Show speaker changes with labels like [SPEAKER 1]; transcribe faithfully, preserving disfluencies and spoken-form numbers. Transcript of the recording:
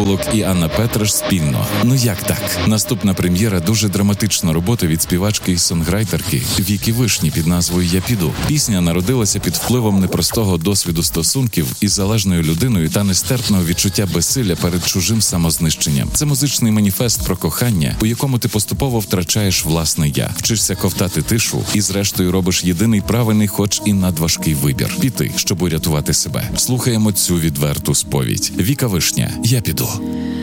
[SPEAKER 1] Буллок і Анна Петраш спільно. Ну як так? Наступна прем'єра дуже драматична робота від співачки і сонграйтерки Вікі Вишні під назвою «Я піду». Пісня народилася під впливом непростого досвіду стосунків із залежною людиною та нестерпного відчуття безсилля перед чужим самознищенням. Це музичний маніфест про кохання, у якому ти поступово втрачаєш власне «я», вчишся ковтати тишу і зрештою робиш єдиний правильний, хоч і надважкий вибір – піти, щоб урятувати себе. Слухаємо цю відверту сповідь. Віка Вишня «Я піду».